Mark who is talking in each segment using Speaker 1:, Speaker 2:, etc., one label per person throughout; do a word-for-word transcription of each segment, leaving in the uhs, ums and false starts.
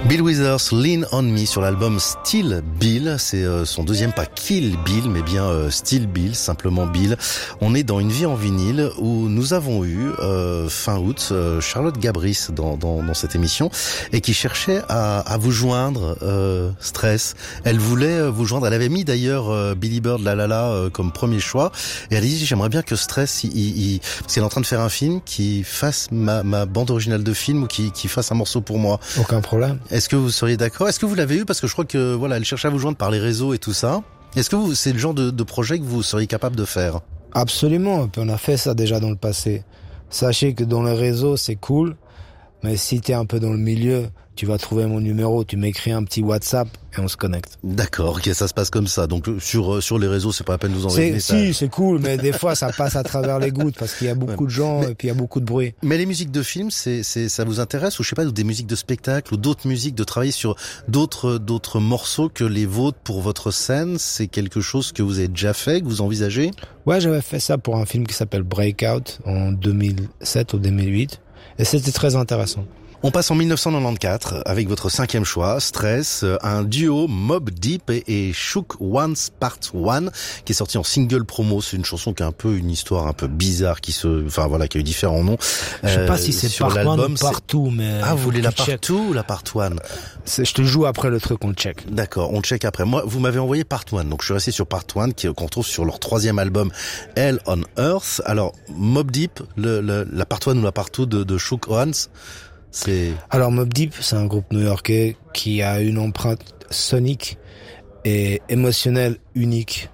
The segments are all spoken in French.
Speaker 1: Bill Withers, Lean on Me sur l'album Still Bill. C'est euh, son deuxième, pas Kill Bill, mais bien euh, Still Bill, simplement Bill. On est dans une vie en vinyle où nous avons eu euh, fin août euh, Charlotte Gabris dans, dans, dans cette émission et qui cherchait à, à vous joindre. Euh, Stress. Elle voulait vous joindre. Elle avait mis d'ailleurs euh, Billy Bird, La La La euh, comme premier choix. Et elle dit j'aimerais bien que Stress, il, il, il, parce qu'elle est en train de faire un film, qui fasse ma, ma bande originale de film ou qui, qui fasse un morceau pour moi.
Speaker 2: Aucun problème.
Speaker 1: Est-ce que vous seriez d'accord? Est-ce que vous l'avez eu? Parce que je crois que voilà, elle cherchait à vous joindre par les réseaux et tout ça. Est-ce que vous, c'est le genre de, de projet que vous seriez capable de faire?
Speaker 2: Absolument. On a fait ça déjà dans le passé. Sachez que dans les réseaux, c'est cool. Mais si t'es un peu dans le milieu, tu vas trouver mon numéro, tu m'écris un petit WhatsApp et on se connecte.
Speaker 1: D'accord, ok, ça se passe comme ça. Donc sur sur les réseaux, c'est pas la peine de vous envoyer des messages.
Speaker 2: Si, c'est cool, mais des fois ça passe à travers les gouttes parce qu'il y a beaucoup ouais. de gens mais, et puis il y a beaucoup de bruit.
Speaker 1: Mais les musiques de films, c'est c'est ça vous intéresse ou je sais pas, ou des musiques de spectacle ou d'autres musiques, de travailler sur d'autres d'autres morceaux que les vôtres pour votre scène, c'est quelque chose que vous avez déjà fait, que vous envisagez?
Speaker 2: Ouais, j'avais fait ça pour un film qui s'appelle Breakout en deux mille sept ou deux mille huit et c'était très intéressant.
Speaker 1: On passe en dix-neuf cent quatre-vingt-quatorze avec votre cinquième choix, Stress, un duo Mobb Deep et, et Shook Ones Part un qui est sorti en single promo. C'est une chanson qui a un peu une histoire un peu bizarre qui se, enfin voilà, qui a eu différents noms.
Speaker 2: Je sais euh, pas si c'est Part un ou Partout, mais
Speaker 1: ah vous voulez la Partout ou la Part un?
Speaker 2: Je te joue après le truc, on check.
Speaker 1: D'accord, on check après. Moi, vous m'avez envoyé Part un, donc je suis resté sur Part un qui qu'on trouve sur leur troisième album Hell on Earth. Alors Mobb Deep, le, le, la Part un ou la Partout de, de Shook Ones. C'est...
Speaker 2: Alors Mobb Deep, c'est un groupe new-yorkais qui a une empreinte sonique et émotionnelle unique,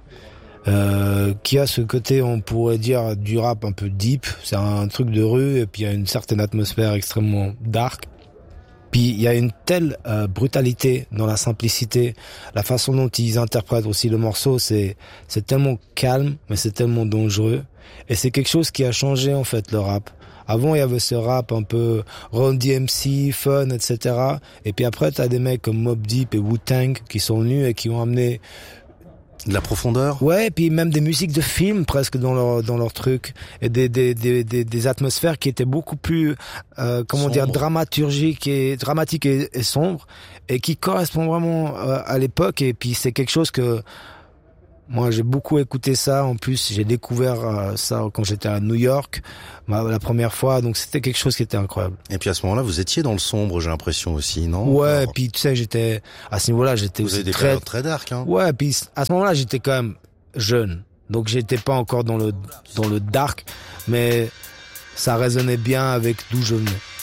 Speaker 2: euh, qui a ce côté, on pourrait dire, du rap un peu deep. C'est un truc de rue et puis il y a une certaine atmosphère extrêmement dark. Puis il y a une telle euh, brutalité dans la simplicité, la façon dont ils interprètent aussi le morceau, c'est c'est tellement calme, mais c'est tellement dangereux. Et c'est quelque chose qui a changé en fait le rap. Avant, il y avait ce rap un peu Run D M C, fun, et cetera. Et puis après, t'as des mecs comme Mobb Deep et Wu-Tang qui sont venus et qui ont amené
Speaker 1: de la profondeur.
Speaker 2: Ouais, et puis même des musiques de films presque dans leur dans leur truc et des des des des, des atmosphères qui étaient beaucoup plus euh, comment sombre. dire dramaturgiques et dramatiques et, et sombres et qui correspondent vraiment euh, à l'époque. Et puis c'est quelque chose que moi, j'ai beaucoup écouté ça. En plus, j'ai découvert euh, ça quand j'étais à New York, ma, la première fois. Donc, c'était quelque chose qui était incroyable.
Speaker 1: Et puis, à ce moment-là, vous étiez dans le sombre, j'ai l'impression aussi, non?
Speaker 2: Ouais, Alors... et puis, tu sais, j'étais... À ce niveau-là, j'étais
Speaker 1: vous
Speaker 2: aussi
Speaker 1: avez des
Speaker 2: très...
Speaker 1: très dark, hein?
Speaker 2: Ouais, et puis, à ce moment-là, j'étais quand même jeune. Donc, j'étais pas encore dans le, dans le dark. Mais ça résonnait bien avec d'où je venais.